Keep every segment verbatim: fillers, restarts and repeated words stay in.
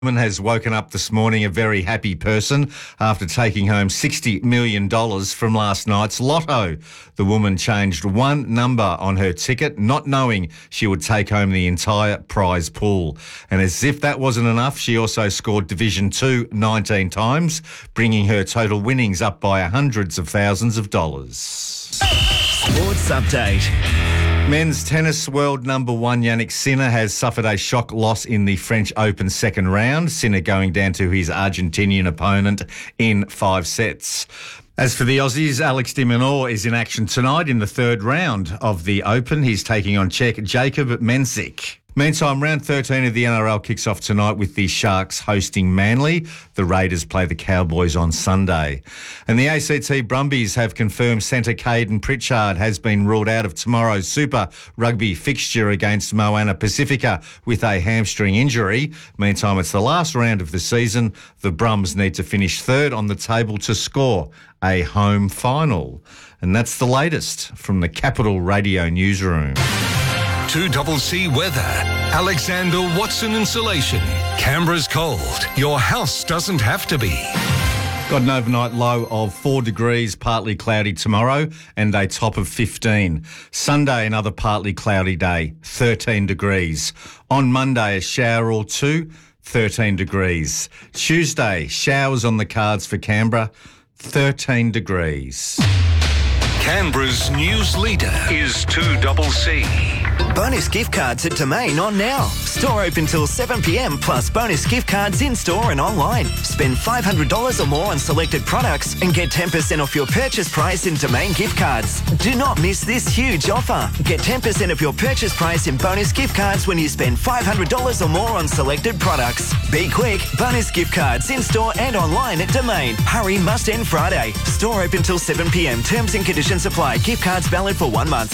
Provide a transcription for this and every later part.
Has woken up this morning a very happy person after taking home sixty million dollars from last night's lotto. The woman changed one number on her ticket, not knowing she would take home the entire prize pool. And as if that wasn't enough, she also scored Division two nineteen times, bringing her total winnings up by hundreds of thousands of dollars. Sports Update. Men's tennis world number one Yannick Sinner has suffered a shock loss in the French Open second round. Sinner going down to his Argentinian opponent in five sets. As for the Aussies, Alex de Minaur is in action tonight in the third round of the Open. He's taking on Czech Jacob Mensik. Meantime, round thirteen of the N R L kicks off tonight with the Sharks hosting Manly. The Raiders play the Cowboys on Sunday. And the A C T Brumbies have confirmed centre Caden Pritchard has been ruled out of tomorrow's Super Rugby fixture against Moana Pacifica with a hamstring injury. Meantime, it's the last round of the season. The Brums need to finish third on the table to score a home final. And that's the latest from the Capital Radio newsroom. two C weather. Alexander Watson Insulation. Canberra's cold. Your house doesn't have to be. Got an overnight low of four degrees, partly cloudy tomorrow, and a top of fifteen. Sunday, another partly cloudy day, thirteen degrees. On Monday, a shower or two, thirteen degrees. Tuesday, showers on the cards for Canberra, thirteen degrees. Canberra's news leader is two C. Bonus gift cards at Domain on now. Store open till seven p m plus bonus gift cards in store and online. Spend five hundred dollars or more on selected products and get ten percent off your purchase price in Domain gift cards. Do not miss this huge offer. Get ten percent of your purchase price in bonus gift cards when you spend five hundred dollars or more on selected products. Be quick. Bonus gift cards in store and online at Domain. Hurry, must end Friday. Store open till seven p m. Terms and conditions apply. Gift cards valid for one month.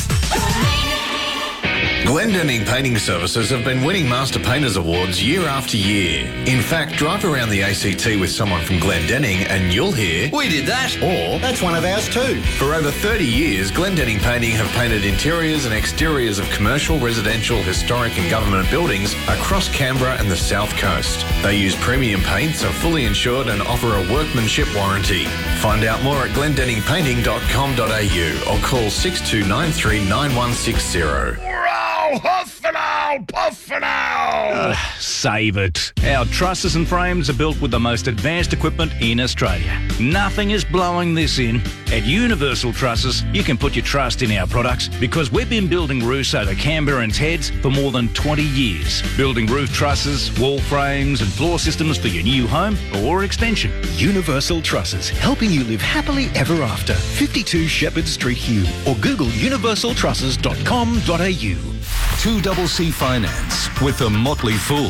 Glendenning Painting Services have been winning Master Painters Awards year after year. In fact, drive around the A C T with someone from Glendenning and you'll hear, "We did that," or "That's one of ours too." For over thirty years, Glendenning Painting have painted interiors and exteriors of commercial, residential, historic and government buildings across Canberra and the South Coast. They use premium paints, are fully insured and offer a workmanship warranty. Find out more at glendenning painting dot com dot a u or call six two nine three nine one six zero. Huff and owl, puff and owl. Uh, save it. Our trusses and frames are built with the most advanced equipment in Australia. Nothing is blowing this in. At Universal Trusses, you can put your trust in our products because we've been building roofs over Canberrans' heads for more than twenty years. Building roof trusses, wall frames and floor systems for your new home or extension. Universal Trusses, helping you live happily ever after. fifty-two Shepherd Street, Hume, or Google universal trusses dot com dot a u. two C Finance with the Motley Fool.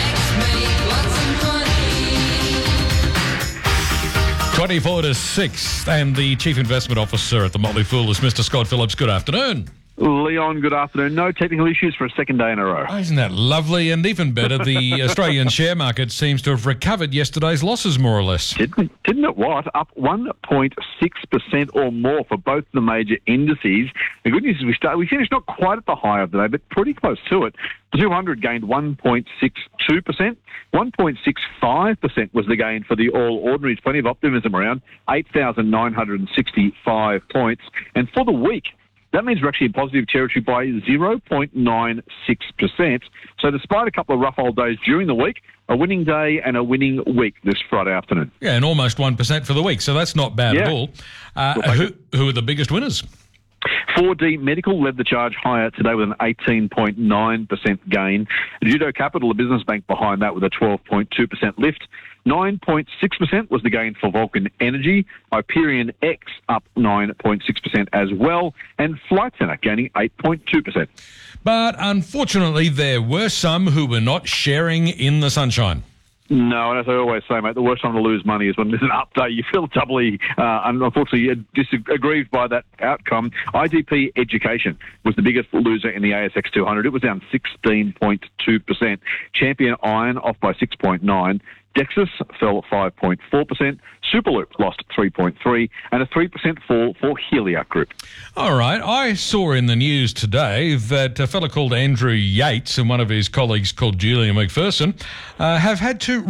twenty-four to six, and the Chief Investment Officer at the Motley Fool is Mister Scott Phillips. Good afternoon. Leon, good afternoon. No technical issues for a second day in a row. Oh, isn't that lovely? And even better, the Australian share market seems to have recovered yesterday's losses, more or less. Didn't, didn't it what? Up one point six percent or more for both the major indices. The good news is we start, we finished not quite at the high of the day, but pretty close to it. The two hundred gained one point six two percent. one point six five percent was the gain for the All Ordinaries. Plenty of optimism around. eight thousand nine hundred sixty-five points. And for the week, that means we're actually in positive territory by zero point nine six percent. So despite a couple of rough old days during the week, a winning day and a winning week this Friday afternoon. Yeah, and almost one percent for the week, so that's not bad yeah. at all. Uh, who, who are the biggest winners? four D Medical led the charge higher today with an eighteen point nine percent gain. Judo Capital, the business bank, behind that with a twelve point two percent lift. nine point six percent was the gain for Vulcan Energy. Hyperion X up nine point six percent as well. And Flight Centre gaining eight point two percent. But unfortunately, there were some who were not sharing in the sunshine. No, and as I always say, mate, the worst time to lose money is when there's an up day. You feel doubly, uh, unfortunately, disaggrieved by that outcome. I D P Education was the biggest loser in the A S X two hundred. It was down sixteen point two percent. Champion Iron off by six point nine. Dexus fell five point four percent, Superloop lost three point three percent, and a three percent fall for Heliac Group. All right. I saw in the news today that a fellow called Andrew Yates and one of his colleagues called Julian McPherson uh, have had to